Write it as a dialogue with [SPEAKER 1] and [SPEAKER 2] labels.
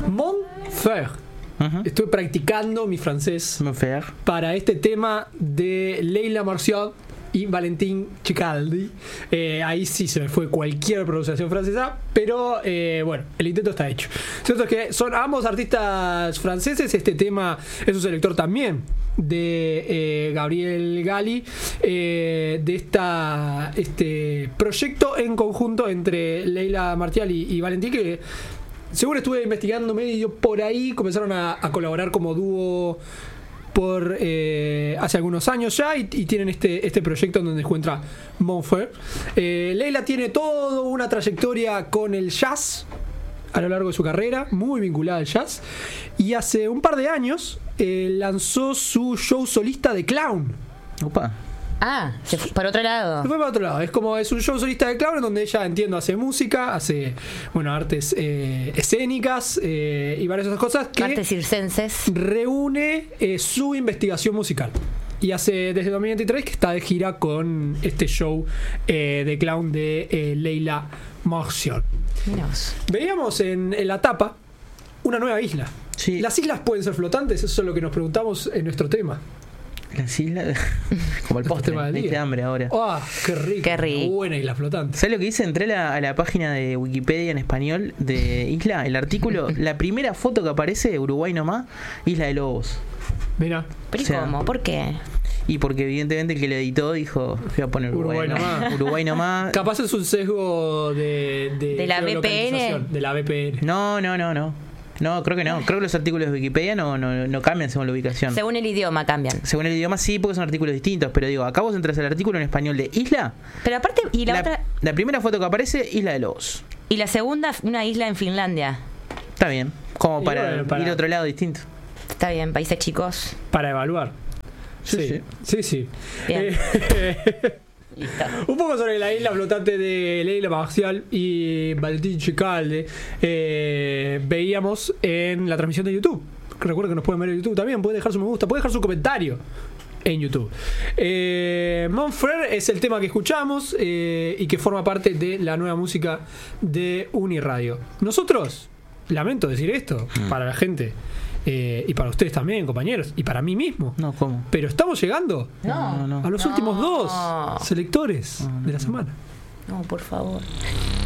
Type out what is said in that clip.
[SPEAKER 1] Monfer. Estoy practicando mi francés para este tema de Leila Marcial y Valentín Cicaldi. Ahí sí se me fue cualquier pronunciación francesa, pero bueno, el intento está hecho. Cierto es que son ambos artistas franceses. Este tema es un selector también de Gabriel Gali, de este proyecto en conjunto entre Leila Martial y Valentín, que según estuve investigando medio por ahí, comenzaron a colaborar como dúo por hace algunos años ya, y tienen este proyecto en donde encuentra Monfer. Leila tiene toda una trayectoria con el jazz a lo largo de su carrera, muy vinculada al jazz, y hace un par de años lanzó su show solista de clown.
[SPEAKER 2] Opa.
[SPEAKER 3] Se fue para otro lado.
[SPEAKER 1] Se fue para otro lado. Es un show solista de clown en donde ella, entiendo, hace música, hace artes escénicas y varias otras cosas que
[SPEAKER 3] artes circenses.
[SPEAKER 1] Reúne su investigación musical. Y hace desde 2023 que está de gira con este show de clown de Leila Marcial. Veíamos en la tapa una nueva isla.
[SPEAKER 2] Sí.
[SPEAKER 1] Las islas pueden ser flotantes, eso es lo que nos preguntamos en nuestro tema.
[SPEAKER 2] Las islas, como el postre, de hambre ahora.
[SPEAKER 1] Qué rico.
[SPEAKER 3] Qué rico.
[SPEAKER 1] Buena isla flotante.
[SPEAKER 2] ¿Sabes lo que hice? Entré a la página de Wikipedia en español de Isla, el artículo, la primera foto que aparece, Uruguay nomás, Isla de Lobos.
[SPEAKER 1] Mira.
[SPEAKER 3] ¿Pero cómo? ¿Por qué?
[SPEAKER 2] Y porque evidentemente el que lo editó dijo, voy a poner Uruguay nomás. Uruguay nomás.
[SPEAKER 1] Capaz es un sesgo de
[SPEAKER 3] la VPN.
[SPEAKER 1] De la VPN.
[SPEAKER 2] No, creo que no. Creo que los artículos de Wikipedia no cambian según la ubicación.
[SPEAKER 3] Según el idioma cambian.
[SPEAKER 2] Según el idioma sí, porque son artículos distintos. Pero digo, acá vos entras al artículo en español de Isla.
[SPEAKER 3] Pero aparte, y la otra.
[SPEAKER 2] La primera foto que aparece, Isla de Lobos.
[SPEAKER 3] Y la segunda, una isla en Finlandia.
[SPEAKER 2] Está bien. Como para ir a otro lado distinto.
[SPEAKER 3] Está bien, países chicos.
[SPEAKER 1] Para evaluar. Sí.
[SPEAKER 3] Bien.
[SPEAKER 1] Un poco sobre la isla flotante de Leila Marcial y Valentín Cicaldi. Veíamos en la transmisión de YouTube. Recuerden que nos pueden ver en YouTube también. Pueden dejar su me gusta, pueden dejar su comentario en YouTube. Monfer es el tema que escuchamos y que forma parte de la nueva música de Uniradio. Nosotros, lamento decir esto para la gente, y para ustedes también, compañeros, y para mí mismo.
[SPEAKER 2] No, ¿cómo?
[SPEAKER 1] Pero estamos llegando
[SPEAKER 3] No.
[SPEAKER 1] a los últimos dos selectores de la semana.
[SPEAKER 3] No, por favor.